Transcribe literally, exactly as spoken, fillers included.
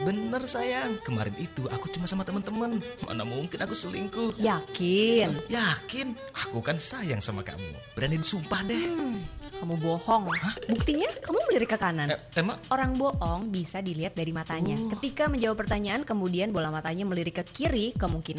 Bener sayang, kemarin itu aku cuma sama teman-teman. Mana mungkin aku selingkuh. Yakin? Yakin, aku kan sayang sama kamu. Berani disumpah deh. Hmm, kamu bohong. Hah? Buktinya kamu melirik ke kanan. Eh, emang? Orang bohong bisa dilihat dari matanya. Uh. Ketika menjawab pertanyaan kemudian bola matanya melirik ke kiri, kemungkinan